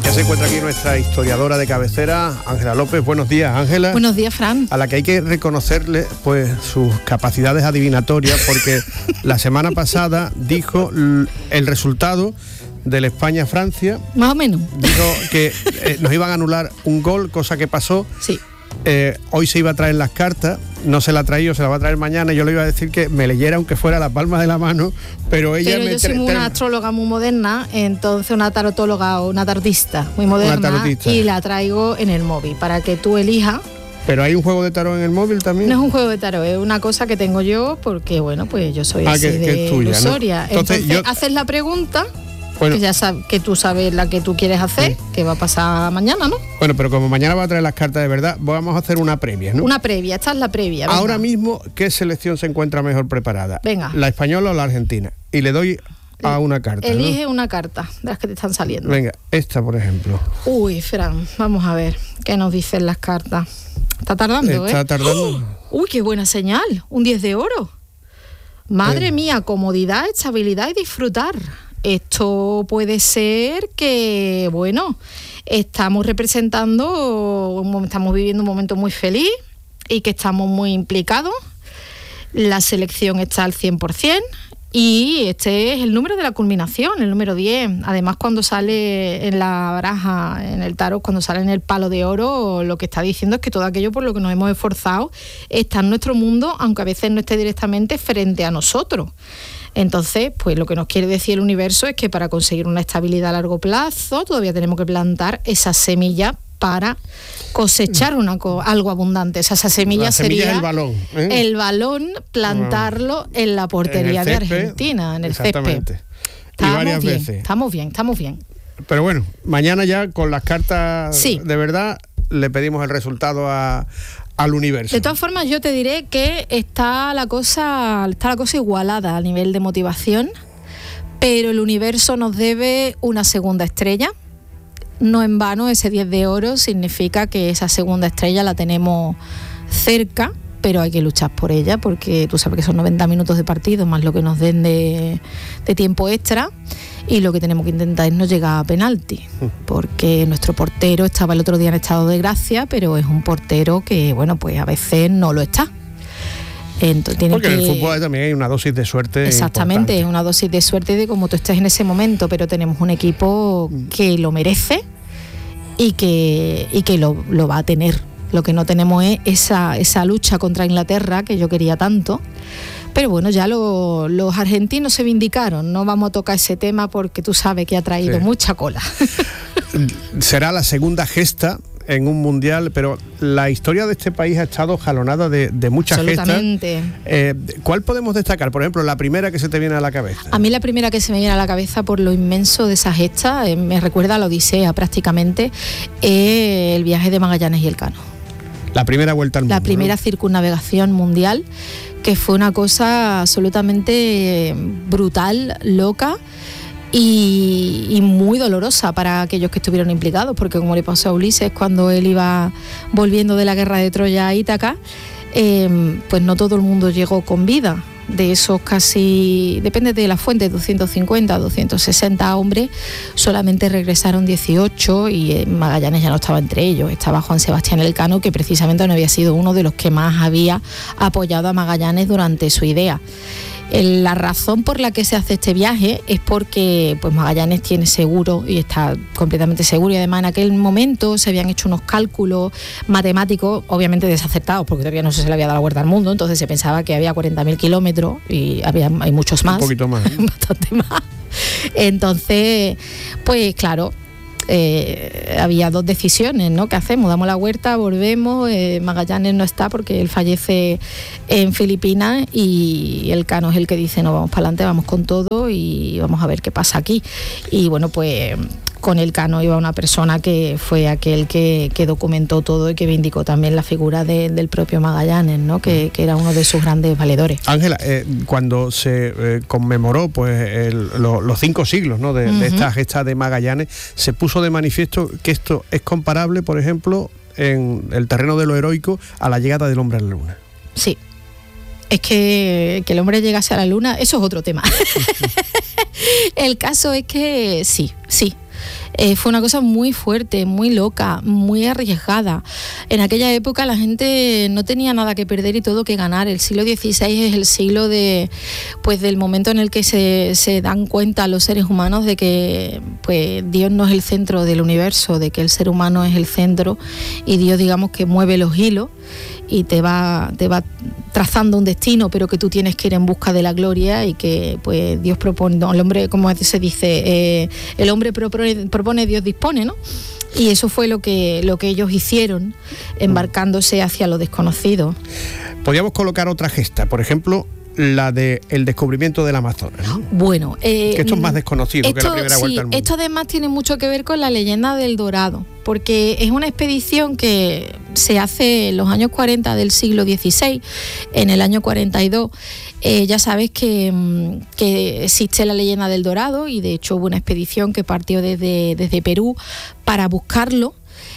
Ya se encuentra aquí nuestra historiadora de cabecera, Ángela López. Buenos días, Ángela. Buenos días, Fran. A la que hay que reconocerle pues sus capacidades adivinatorias, porque la semana pasada dijo el resultado del España-Francia. Más o menos. Dijo que nos iban a anular un gol, cosa que pasó. Sí. Hoy se iba a traer las cartas, no se la ha traído, se la va a traer mañana. Yo le iba a decir que me leyera aunque fuera la palma de la mano, pero ella yo soy una astróloga muy moderna, entonces una tarotóloga o una tarotista muy moderna, y la traigo en el móvil para que tú elijas. ¿Pero hay un juego de tarot en el móvil también? No es un juego de tarot, es una cosa que tengo yo porque, bueno, pues yo soy así que es tuya, ilusoria. ¿No? Entonces haces la pregunta... Bueno, que ya sabes que tú sabes la que tú quieres hacer, sí, que va a pasar mañana, ¿no? Bueno, pero como mañana va a traer las cartas de verdad, vamos a hacer una previa, ¿no? Una previa, esta es la previa. Venga. Ahora mismo, ¿qué selección se encuentra mejor preparada? Venga. ¿La española o la argentina? Y le doy a una carta. Elige, ¿no? Una carta de las que te están saliendo. Venga, esta, por ejemplo. Uy, Fran, vamos a ver qué nos dicen las cartas. Está tardando, Está tardando. ¡Oh! Uy, qué buena señal. Un 10 de oro. Madre mía, comodidad, estabilidad y disfrutar. Esto puede ser que, bueno, estamos viviendo un momento muy feliz y que estamos muy implicados. La selección está al 100% y este es el número de la culminación, el número 10. Además, cuando sale en la baraja, en el tarot, cuando sale en el palo de oro, lo que está diciendo es que todo aquello por lo que nos hemos esforzado está en nuestro mundo, aunque a veces no esté directamente frente a nosotros. Entonces, pues lo que nos quiere decir el universo es que para conseguir una estabilidad a largo plazo todavía tenemos que plantar esa semilla para cosechar algo abundante. Esa semilla sería el balón, el balón, plantarlo en la portería de Argentina, en el césped. Y varias veces. Estamos bien. Pero bueno, mañana ya con las cartas, sí, de verdad le pedimos el resultado al universo. De todas formas, yo te diré que está la cosa igualada a nivel de motivación, pero el universo nos debe una segunda estrella. No en vano, ese 10 de oro significa que esa segunda estrella la tenemos cerca, pero hay que luchar por ella, porque tú sabes que son 90 minutos de partido, más lo que nos den de tiempo extra. Y lo que tenemos que intentar es no llegar a penalti, porque nuestro portero estaba el otro día en estado de gracia, pero es un portero que, bueno, pues a veces no lo está. Entonces, porque en el fútbol también hay una dosis de suerte. Exactamente, importante. Una dosis de suerte de cómo tú estés en ese momento, pero tenemos un equipo que lo merece y que lo va a tener. Lo que no tenemos es esa lucha contra Inglaterra que yo quería tanto. Pero bueno, ya los argentinos se vindicaron. No vamos a tocar ese tema porque tú sabes que ha traído mucha cola. Será la segunda gesta en un mundial, pero la historia de este país ha estado jalonada de muchas gestas. Absolutamente. ¿Cuál podemos destacar? Por ejemplo, la primera que se te viene a la cabeza. A mí la primera que se me viene a la cabeza por lo inmenso de esa gesta, me recuerda a la Odisea prácticamente, el viaje de Magallanes y Elcano. La primera vuelta al mundo. La primera circunnavegación mundial, que fue una cosa absolutamente brutal, loca y muy dolorosa para aquellos que estuvieron implicados, porque como le pasó a Ulises cuando él iba volviendo de la guerra de Troya a Ítaca, pues no todo el mundo llegó con vida. De esos casi, depende de la fuente, 250, 260 hombres, solamente regresaron 18 y Magallanes ya no estaba entre ellos. Estaba Juan Sebastián Elcano, que precisamente no había sido uno de los que más había apoyado a Magallanes durante su idea. La razón por la que se hace este viaje es porque pues Magallanes tiene seguro y está completamente seguro, y además en aquel momento se habían hecho unos cálculos matemáticos, obviamente desacertados porque todavía no se le había dado la vuelta al mundo, entonces se pensaba que había 40.000 kilómetros y hay muchos más. Un poquito más. Bastante más. Entonces, pues claro, había dos decisiones, ¿no? ¿Qué hacemos? ¿Damos la vuelta? ¿Volvemos? Magallanes no está porque él fallece en Filipinas y Elcano es el que dice no, vamos para adelante, vamos con todo y vamos a ver qué pasa aquí. Y bueno, pues con Elcano iba una persona que fue aquel que documentó todo y que vindicó también la figura del propio Magallanes, ¿no? Que era uno de sus grandes valedores. Ángela, cuando se conmemoró pues los 5 siglos, ¿no? de esta gesta de Magallanes, se puso de manifiesto que esto es comparable, por ejemplo, en el terreno de lo heroico, a la llegada del hombre a la luna. Sí. Es que el hombre llegase a la luna, eso es otro tema. El caso es que sí. Fue una cosa muy fuerte, muy loca, muy arriesgada. En aquella época la gente no tenía nada que perder y todo que ganar. El siglo XVI es el siglo del momento en el que se dan cuenta los seres humanos de que pues Dios no es el centro del universo, de que el ser humano es el centro y Dios, digamos, que mueve los hilos y te va trazando un destino, pero que tú tienes que ir en busca de la gloria y que pues Dios propone, no, el hombre, como se dice, el hombre propone, Dios dispone, ¿no? Y eso fue lo que ellos hicieron, embarcándose hacia lo desconocido. Podríamos colocar otra gesta, por ejemplo, la de el descubrimiento del Amazonas, ¿no? Bueno, que esto es más desconocido que la primera vuelta al mundo. Esto además tiene mucho que ver con la leyenda del Dorado, porque es una expedición que se hace en los años 40 del siglo XVI. En el año 42 ya sabes que existe la leyenda del Dorado, y de hecho hubo una expedición que partió desde Perú para buscarlo,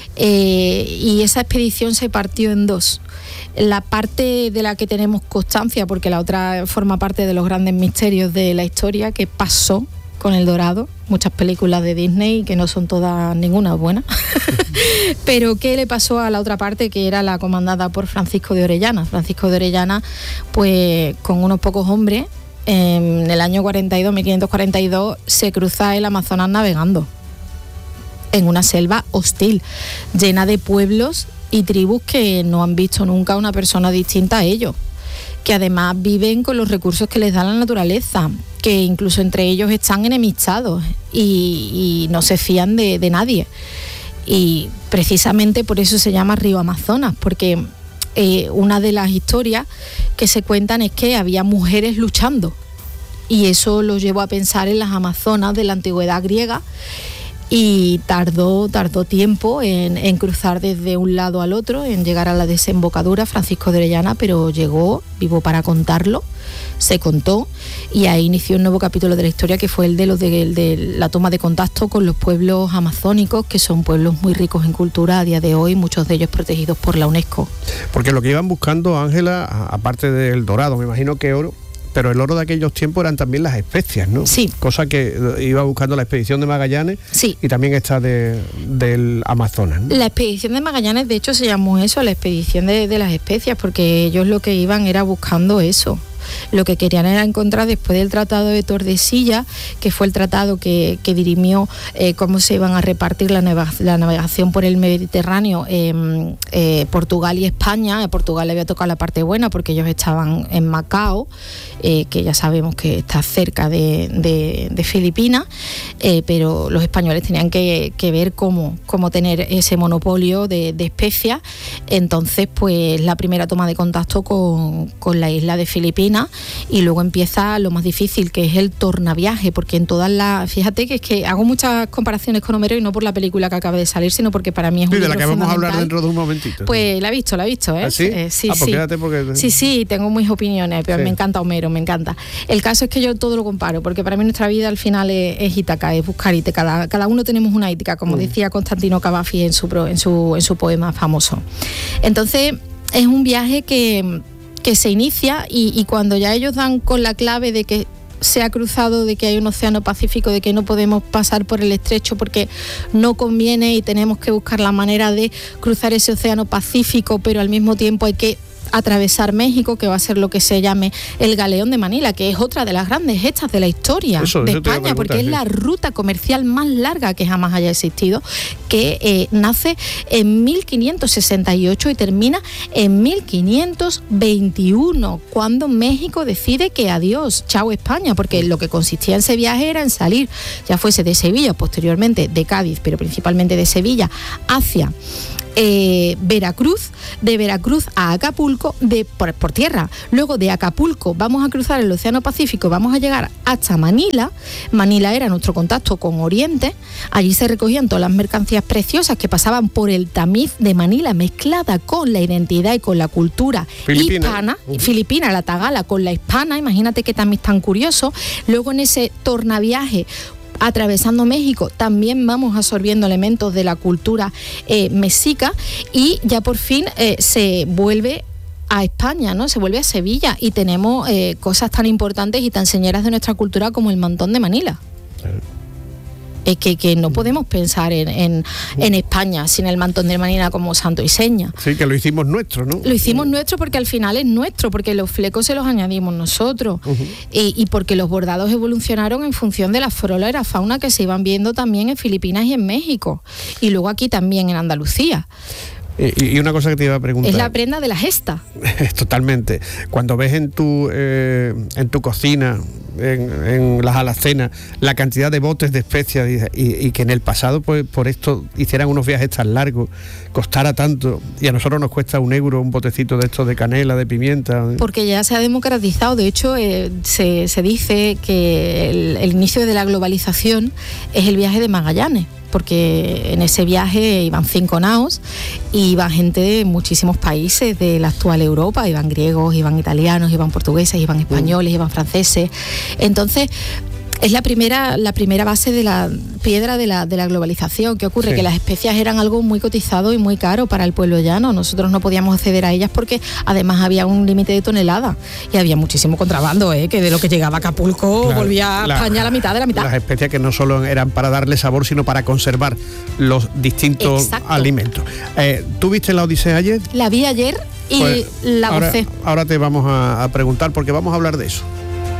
y esa expedición se partió en dos. La parte de la que tenemos constancia, porque la otra forma parte de los grandes misterios de la historia, que pasó con el Dorado, muchas películas de Disney que no son todas ninguna buena, pero ¿qué le pasó a la otra parte, que era la comandada por Francisco de Orellana? Francisco de Orellana, pues con unos pocos hombres, en el año 1542, se cruza el Amazonas navegando en una selva hostil, llena de pueblos y tribus que no han visto nunca una persona distinta a ellos, que además viven con los recursos que les da la naturaleza, que incluso entre ellos están enemistados y no se fían de nadie. Y precisamente por eso se llama Río Amazonas, porque una de las historias que se cuentan es que había mujeres luchando, y eso los llevó a pensar en las Amazonas de la antigüedad griega. Y tardó tiempo en cruzar desde un lado al otro, en llegar a la desembocadura Francisco de Orellana, pero llegó, vivo para contarlo, se contó, y ahí inició un nuevo capítulo de la historia, que fue el de la toma de contacto con los pueblos amazónicos, que son pueblos muy ricos en cultura a día de hoy, muchos de ellos protegidos por la UNESCO. Porque lo que iban buscando, Ángela, aparte del dorado, me imagino que oro, pero el oro de aquellos tiempos eran también las especias, ¿no? Sí. Cosa que iba buscando la expedición de Magallanes. Sí. Y también esta del Amazonas, ¿no? La expedición de Magallanes, de hecho, se llamó eso, la expedición de las especias, porque ellos lo que iban era buscando eso. Lo que querían era encontrar, después del Tratado de Tordesillas, que fue el tratado que dirimió cómo se iban a repartir la navegación por el Mediterráneo, Portugal y España. A Portugal le había tocado la parte buena porque ellos estaban en Macao, que ya sabemos que está cerca de Filipinas, pero los españoles tenían que ver cómo tener ese monopolio de especias. Entonces, pues la primera toma de contacto con la isla de Filipinas, y luego empieza lo más difícil, que es el tornaviaje, porque en todas las... Fíjate que es que hago muchas comparaciones con Homero, y no por la película que acaba de salir, sino porque para mí es un libro fundamental. De la que vamos a hablar dentro de un momentito. Pues la he visto, ¿eh? ¿Ah, sí? Sí, pues quédate porque... Sí, tengo mis opiniones, pero me encanta Homero, me encanta. El caso es que yo todo lo comparo, porque para mí nuestra vida al final es Ítaca, es buscar Ítaca. Cada uno tenemos una Ítaca, como decía Constantino Cavafy en su poema famoso. Entonces, es un viaje que se inicia, y cuando ya ellos dan con la clave de que se ha cruzado, de que hay un océano Pacífico, de que no podemos pasar por el estrecho porque no conviene y tenemos que buscar la manera de cruzar ese océano Pacífico, pero al mismo tiempo hay que atravesar México, que va a ser lo que se llame el Galeón de Manila, que es otra de las grandes gestas de la historia de España, porque es la ruta comercial más larga que jamás haya existido, que nace en 1568 y termina en 1521, cuando México decide que adiós, chao España, porque lo que consistía en ese viaje era en salir, ya fuese de Sevilla, posteriormente de Cádiz, pero principalmente de Sevilla, hacia Veracruz, de Veracruz a Acapulco por tierra. Luego de Acapulco vamos a cruzar el Océano Pacífico, vamos a llegar hasta Manila. Manila era nuestro contacto con Oriente. Allí se recogían todas las mercancías preciosas que pasaban por el tamiz de Manila, mezclada con la identidad y con la cultura hispana, filipina, la tagala con la hispana. Imagínate qué tamiz tan curioso. Luego en ese tornaviaje, atravesando México, también vamos absorbiendo elementos de la cultura mexica, y ya por fin se vuelve a España, ¿no? Se vuelve a Sevilla, y tenemos cosas tan importantes y tan señeras de nuestra cultura como el mantón de Manila. que no podemos pensar en España sin el mantón de hermanina como santo y seña. Sí, que lo hicimos nuestro, ¿no? Lo hicimos nuestro porque al final es nuestro, porque los flecos se los añadimos nosotros, y porque los bordados evolucionaron en función de la flora y la fauna que se iban viendo también en Filipinas y en México, y luego aquí también en Andalucía. Y una cosa que te iba a preguntar. Es la prenda de la gesta. Totalmente. Cuando ves en tu cocina, en las alacenas, la cantidad de botes de especias y que en el pasado, pues por esto hicieran unos viajes tan largos, costara tanto, y a nosotros nos cuesta €1 un botecito de estos de canela, de pimienta. Porque ya se ha democratizado. De hecho, se dice que el inicio de la globalización es el viaje de Magallanes, porque en ese viaje iban 5 naos y iban gente de muchísimos países de la actual Europa, iban griegos, iban italianos, iban portugueses, iban españoles, iban franceses. Entonces, es la primera base de la piedra de la globalización. ¿Qué ocurre? Sí. Que las especias eran algo muy cotizado y muy caro para el pueblo llano. Nosotros no podíamos acceder a ellas porque además había un límite de toneladas y había muchísimo contrabando, que de lo que llegaba a Acapulco, claro, volvía a España a la mitad de la mitad. Las especias que no solo eran para darle sabor, sino para conservar los distintos alimentos. ¿Tú viste la Odisea ayer? La vi ayer y pues la gocé. Ahora te vamos a preguntar, porque vamos a hablar de eso.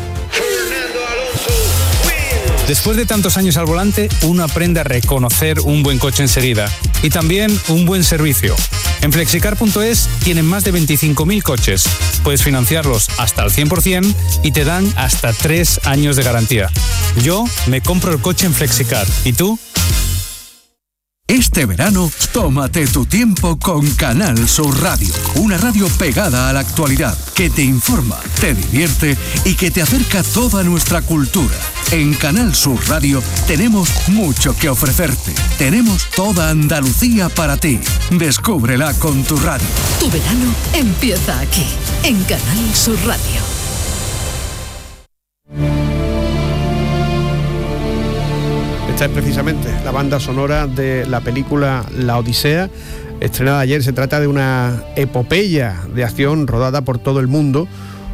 Después de tantos años al volante, uno aprende a reconocer un buen coche enseguida y también un buen servicio. En Flexicar.es tienen más de 25.000 coches. Puedes financiarlos hasta al 100% y te dan hasta 3 años de garantía. Yo me compro el coche en Flexicar. ¿Y tú? Este verano, tómate tu tiempo con Canal Sur Radio. Una radio pegada a la actualidad, que te informa, te divierte y que te acerca toda nuestra cultura. En Canal Sur Radio tenemos mucho que ofrecerte. Tenemos toda Andalucía para ti. Descúbrela con tu radio. Tu verano empieza aquí, en Canal Sur Radio. Esta es precisamente la banda sonora de la película La Odisea, estrenada ayer. Se trata de una epopeya de acción rodada por todo el mundo,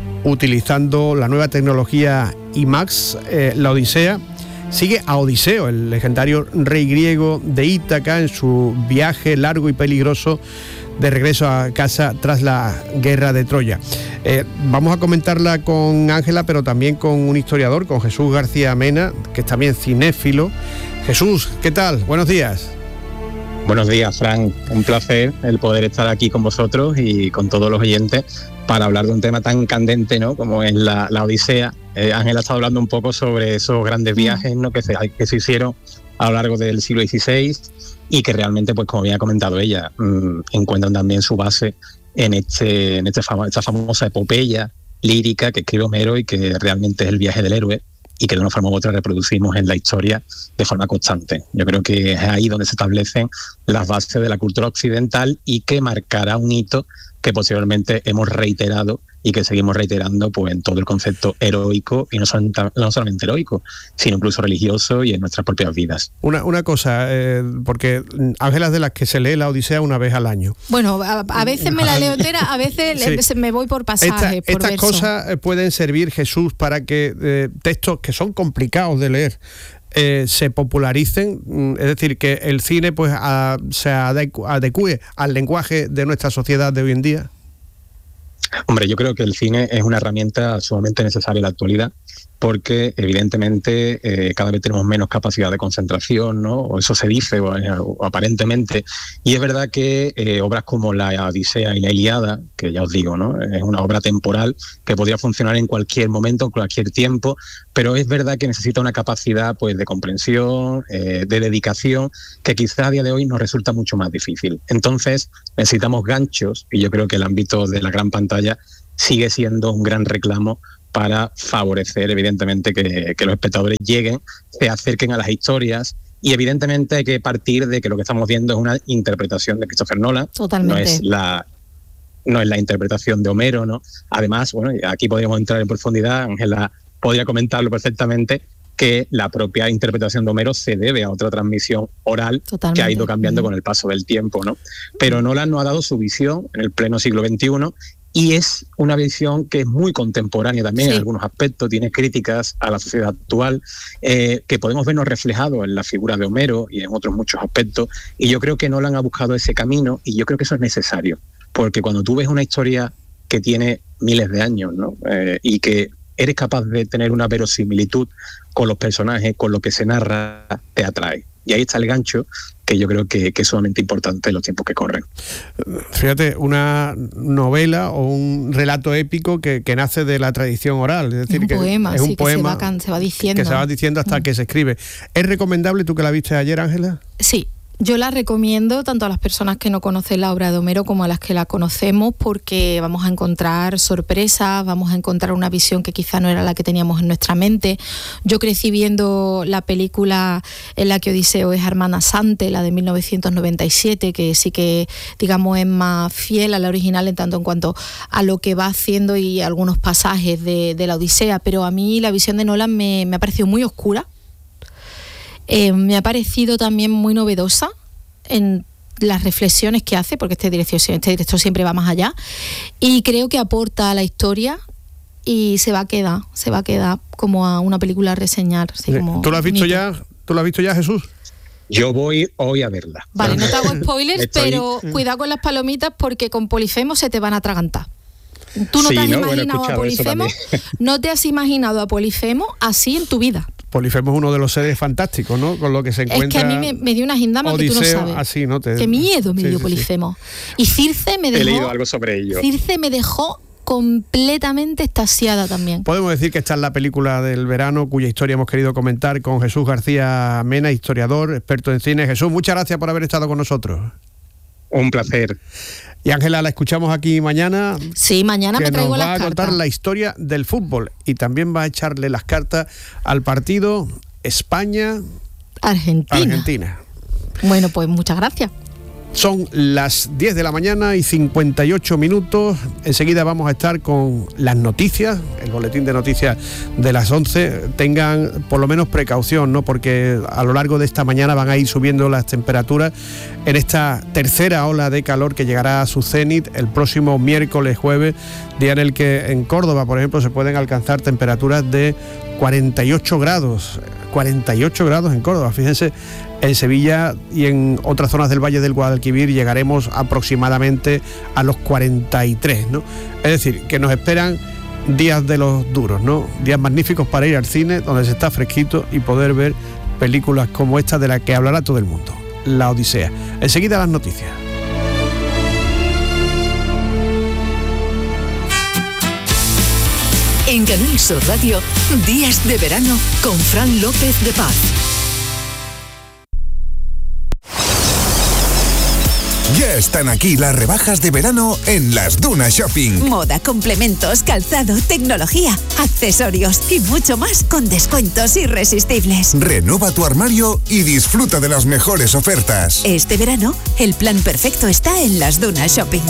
utilizando la nueva tecnología IMAX. La Odisea sigue a Odiseo, el legendario rey griego de Ítaca, en su viaje largo y peligroso de regreso a casa tras la guerra de Troya. Vamos a comentarla con Ángela, pero también con un historiador, con Jesús García Mena, que es también cinéfilo. Jesús, ¿qué tal? Buenos días. Buenos días, Fran. Un placer el poder estar aquí con vosotros y con todos los oyentes para hablar de un tema tan candente, ¿no?, como es la Odisea. Ángela ha estado hablando un poco sobre esos grandes viajes, ¿no?, que se hicieron a lo largo del siglo XVI y que realmente, pues como bien ha comentado ella, encuentran también su base en esta famosa epopeya lírica que escribe Homero y que realmente es el viaje del héroe y que de una forma u otra reproducimos en la historia de forma constante. Yo creo que es ahí donde se establecen las bases de la cultura occidental y que marcará un hito que posteriormente hemos reiterado y que seguimos reiterando, pues, en todo el concepto heroico, y no solamente heroico, sino incluso religioso y en nuestras propias vidas. Una cosa, porque Ángela es de las que se lee la Odisea una vez al año. Bueno, a veces me la leo entera, a veces sí, me voy por pasajes. Estas cosas pueden servir, Jesús, para que textos que son complicados de leer se popularicen, es decir, que el cine pues se adecue al lenguaje de nuestra sociedad de hoy en día. Hombre, yo creo que el cine es una herramienta sumamente necesaria en la actualidad, porque evidentemente cada vez tenemos menos capacidad de concentración, ¿no? O eso se dice, o aparentemente. Y es verdad que obras como la Odisea y la Ilíada, que ya os digo, ¿no?, es una obra temporal que podría funcionar en cualquier momento, en cualquier tiempo, pero es verdad que necesita una capacidad, pues, de comprensión, de dedicación, que quizá a día de hoy nos resulta mucho más difícil. Entonces necesitamos ganchos, y yo creo que el ámbito de la gran pantalla sigue siendo un gran reclamo para favorecer, evidentemente, que los espectadores lleguen, se acerquen a las historias, y evidentemente hay que partir de que lo que estamos viendo es una interpretación de Christopher Nolan. Totalmente. No es la interpretación de Homero, ¿no? Además, bueno, aquí podríamos entrar en profundidad, Ángela podría comentarlo perfectamente, que la propia interpretación de Homero se debe a otra transmisión oral. Totalmente. Que ha ido cambiando con el paso del tiempo, ¿no? Pero Nolan nos ha dado su visión en el pleno siglo XXI, Y es una visión que es muy contemporánea también, sí, en algunos aspectos, tiene críticas a la sociedad actual, que podemos vernos reflejados en la figura de Homero y en otros muchos aspectos, y yo creo que Nolan ha buscado ese camino, y yo creo que eso es necesario, porque cuando tú ves una historia que tiene miles de años, ¿no? Y que eres capaz de tener una verosimilitud con los personajes, con lo que se narra, te atrae. Y ahí está el gancho, que yo creo que es sumamente importante en los tiempos que corren. Fíjate, una novela o un relato épico que nace de la tradición oral. Es decir, un poema, es un poema se va diciendo. Que se va diciendo hasta que se escribe. ¿Es recomendable, tú que la viste ayer, Ángela? Sí. Yo la recomiendo tanto a las personas que no conocen la obra de Homero como a las que la conocemos, porque vamos a encontrar sorpresas, vamos a encontrar una visión que quizá no era la que teníamos en nuestra mente. Yo crecí viendo la película en la que Odiseo es hermana Sante, la de 1997, que sí que, digamos, es más fiel a la original en tanto en cuanto a lo que va haciendo y algunos pasajes de la Odisea, pero a mí la visión de Nolan me ha parecido muy oscura. Me ha parecido también muy novedosa en las reflexiones que hace, porque este director siempre va más allá, y creo que aporta a la historia y se va a quedar como a una película a reseñar. Así como ¿Tú lo has visto ya? ¿Tú lo has visto ya, Jesús? Yo voy hoy a verla. Vale, no te hago spoilers, pero cuidado con las palomitas porque con Polifemo se te van a atragantar. Tú no te has imaginado a Polifemo, no te has imaginado a Polifemo así en tu vida. Polifemo es uno de los seres fantásticos, ¿no? Con lo que se encuentra. Es que a mí me dio una gindama que tú no sabes. Así, ¿no? Qué miedo me dio Polifemo. Sí. Y Circe me dejó. He leído algo sobre ello. Circe me dejó completamente extasiada también. Podemos decir que esta es la película del verano cuya historia hemos querido comentar con Jesús García Mena, historiador, experto en cine. Jesús, muchas gracias por haber estado con nosotros. Un placer. Y Ángela, la escuchamos aquí mañana. Sí, mañana me traigo las cartas. Nos va a contar la historia del fútbol y también va a echarle las cartas al partido España-Argentina. Bueno, pues muchas gracias. Son las 10 de la mañana y 58 minutos. Enseguida vamos a estar con las noticias, el boletín de noticias de las 11. Tengan por lo menos precaución, ¿no? Porque a lo largo de esta mañana van a ir subiendo las temperaturas en esta tercera ola de calor que llegará a su cenit el próximo miércoles, jueves, día en el que en Córdoba, por ejemplo, se pueden alcanzar temperaturas de 48 grados. 48 grados en Córdoba, fíjense. En Sevilla y en otras zonas del Valle del Guadalquivir llegaremos aproximadamente a los 43, ¿no? Es decir, que nos esperan días de los duros, ¿no? Días magníficos para ir al cine, donde se está fresquito y poder ver películas como esta de la que hablará todo el mundo, La Odisea. Enseguida las noticias. En Canal Sur Radio, Días de Verano con Fran López de Paz. Ya están aquí las rebajas de verano en Las Dunas Shopping. Moda, complementos, calzado, tecnología, accesorios y mucho más con descuentos irresistibles. Renueva tu armario y disfruta de las mejores ofertas. Este verano, el plan perfecto está en Las Dunas Shopping.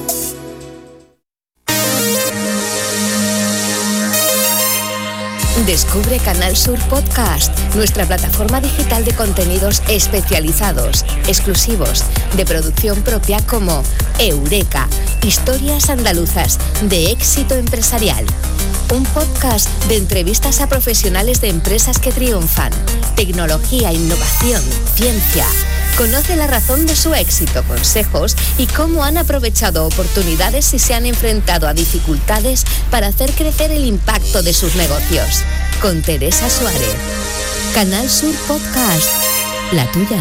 Descubre Canal Sur Podcast, nuestra plataforma digital de contenidos especializados, exclusivos, de producción propia como Eureka, historias andaluzas de éxito empresarial. Un podcast de entrevistas a profesionales de empresas que triunfan, tecnología, innovación, ciencia. Conoce la razón de su éxito, consejos y cómo han aprovechado oportunidades y se han enfrentado a dificultades para hacer crecer el impacto de sus negocios. Con Teresa Suárez. Canal Sur Podcast. La tuya.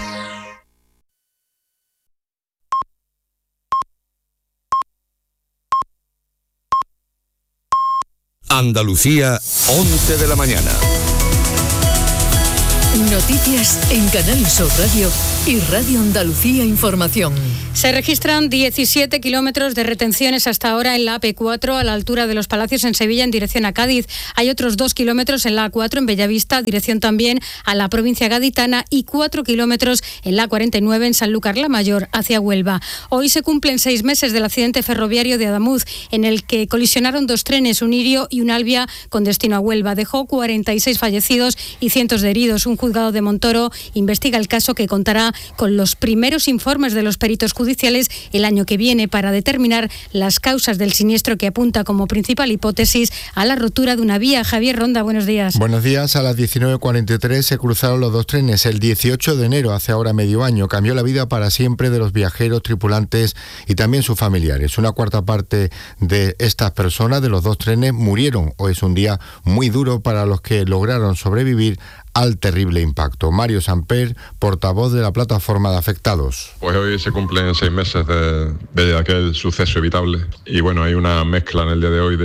Andalucía, 11 de la mañana. Noticias en Canal Sur Radio y Radio Andalucía Información. Se registran 17 kilómetros de retenciones hasta ahora en la AP4 a la altura de los Palacios en Sevilla en dirección a Cádiz. Hay otros 2 kilómetros en la A4 en Bellavista, dirección también a la provincia gaditana, y 4 kilómetros en la A49 en Sanlúcar la Mayor hacia Huelva. Hoy se cumplen 6 meses del accidente ferroviario de Adamuz, en el que colisionaron 2 trenes, un Irio y un Albia, con destino a Huelva. Dejó 46 fallecidos y cientos de heridos. Un juzgado de Montoro investiga el caso, que contará con los primeros informes de los peritos judiciales el año que viene para determinar las causas del siniestro, que apunta como principal hipótesis a la rotura de una vía. Javier Ronda, buenos días. Buenos días. A las 19:43 se cruzaron los dos trenes. El 18 de enero, hace ahora medio año, cambió la vida para siempre de los viajeros, tripulantes y también sus familiares. Una cuarta parte de estas personas de los dos trenes murieron. Hoy es un día muy duro para los que lograron sobrevivir al terrible impacto. Mario Samper, portavoz de la plataforma de afectados. Pues hoy se cumplen 6 meses de aquel suceso evitable y bueno, hay una mezcla en el día de hoy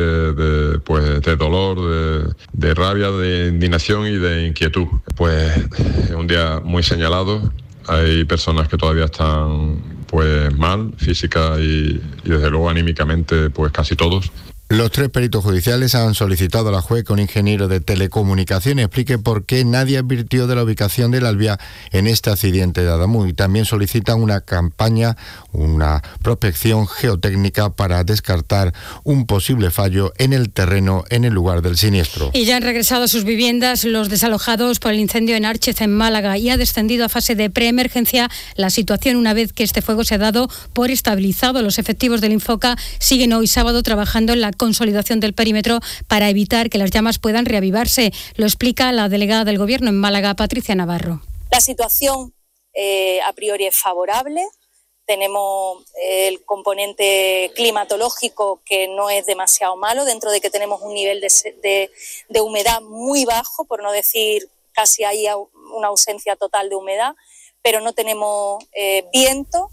de dolor, de rabia, de indignación y de inquietud. Pues es un día muy señalado. Hay personas que todavía están pues mal, física y desde luego anímicamente, pues casi todos. Los 3 peritos judiciales han solicitado a la juez que un ingeniero de telecomunicaciones explique por qué nadie advirtió de la ubicación del Albia en este accidente de Adamu, y también solicitan una campaña, una prospección geotécnica para descartar un posible fallo en el terreno en el lugar del siniestro. Y ya han regresado a sus viviendas los desalojados por el incendio en Árchez, en Málaga, y ha descendido a fase de preemergencia la situación una vez que este fuego se ha dado por estabilizado. Los efectivos del Infoca siguen hoy sábado trabajando en la consolidación del perímetro para evitar que las llamas puedan reavivarse. Lo explica la delegada del Gobierno en Málaga, Patricia Navarro. La situación a priori es favorable. Tenemos el componente climatológico, que no es demasiado malo, dentro de que tenemos un nivel de humedad muy bajo, por no decir casi hay una ausencia total de humedad, pero no tenemos viento.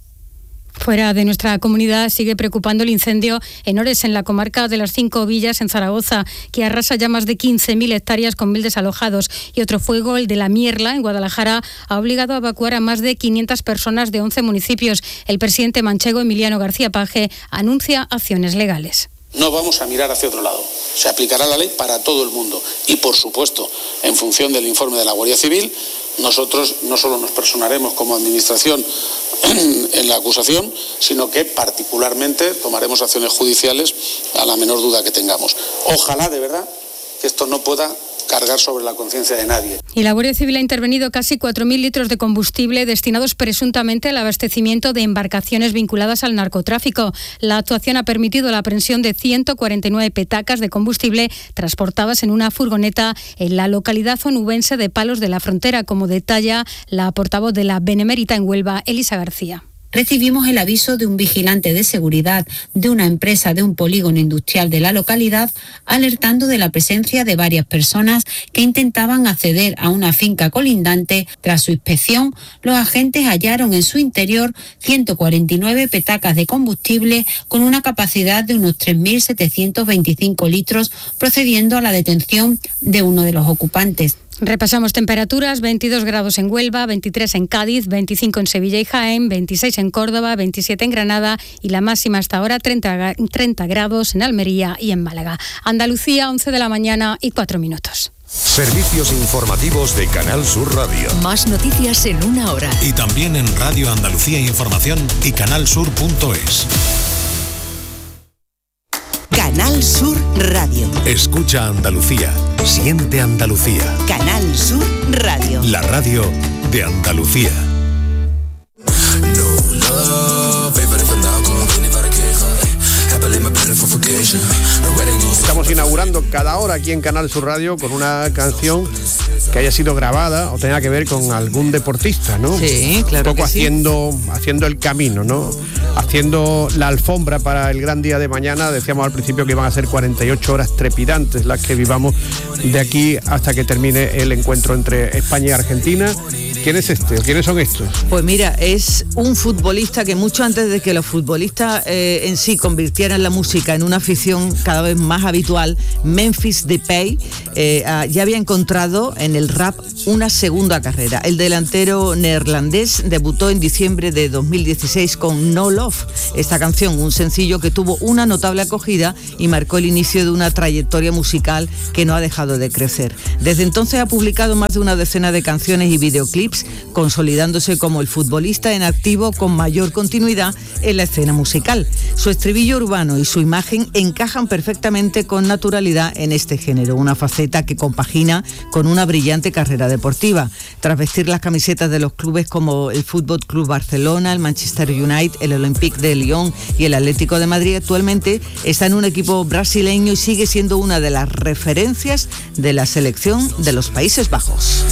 Fuera de nuestra comunidad sigue preocupando el incendio en Ores, en la comarca de las 5 Villas, en Zaragoza, que arrasa ya más de 15.000 hectáreas con 1.000 desalojados. Y otro fuego, el de La Mierla, en Guadalajara, ha obligado a evacuar a más de 500 personas de 11 municipios. El presidente manchego, Emiliano García Paje, anuncia acciones legales. No vamos a mirar hacia otro lado. Se aplicará la ley para todo el mundo. Y, por supuesto, en función del informe de la Guardia Civil, nosotros no solo nos personaremos como administración en la acusación, sino que particularmente tomaremos acciones judiciales a la menor duda que tengamos. Ojalá, de verdad, que esto no pueda cargar sobre la conciencia de nadie. Y la Guardia Civil ha intervenido casi 4.000 litros de combustible destinados presuntamente al abastecimiento de embarcaciones vinculadas al narcotráfico. La actuación ha permitido la aprehensión de 149 petacas de combustible transportadas en una furgoneta en la localidad onubense de Palos de la Frontera, como detalla la portavoz de la Benemérita en Huelva, Elisa García. Recibimos el aviso de un vigilante de seguridad de una empresa de un polígono industrial de la localidad, alertando de la presencia de varias personas que intentaban acceder a una finca colindante. Tras su inspección, los agentes hallaron en su interior 149 petacas de combustible con una capacidad de unos 3.725 litros, procediendo a la detención de uno de los ocupantes. Repasamos temperaturas: 22 grados en Huelva, 23 en Cádiz, 25 en Sevilla y Jaén, 26 en Córdoba, 27 en Granada y la máxima hasta ahora 30 grados en Almería y en Málaga. Andalucía, 11 de la mañana y 4 minutos. Servicios informativos de Canal Sur Radio. Más noticias en una hora. Y también en Radio Andalucía Información y canalsur.es. Canal Sur Radio. Escucha Andalucía. Siente Andalucía. Canal Sur Radio. La radio de Andalucía. Estamos inaugurando cada hora aquí en Canal Sur Radio con una canción que haya sido grabada o tenga que ver con algún deportista, ¿no? Sí, claro. Un poco que haciendo el camino, ¿no? Haciendo la alfombra para el gran día de mañana. Decíamos al principio que iban a ser 48 horas trepidantes las que vivamos de aquí hasta que termine el encuentro entre España y Argentina. ¿Quién es este o quiénes son estos? Pues mira, es un futbolista que mucho antes de que los futbolistas en sí convirtieran la música en una afición cada vez más habitual, Memphis Depay ya había encontrado en el rap una segunda carrera. El delantero neerlandés debutó en diciembre de 2016 con No Love. Esta canción, un sencillo que tuvo una notable acogida y marcó el inicio de una trayectoria musical que no ha dejado de crecer. Desde entonces ha publicado más de una decena de canciones y videoclips videoclips, consolidándose como el futbolista en activo con mayor continuidad en la escena musical. Su estribillo urbano y su imagen encajan perfectamente con naturalidad en este género, una faceta que compagina con una brillante carrera deportiva. Tras vestir las camisetas de los clubes como el Fútbol Club Barcelona, el Manchester United, el Olympique de Lyon y el Atlético de Madrid, actualmente está en un equipo brasileño y sigue siendo una de las referencias de la selección de los Países Bajos.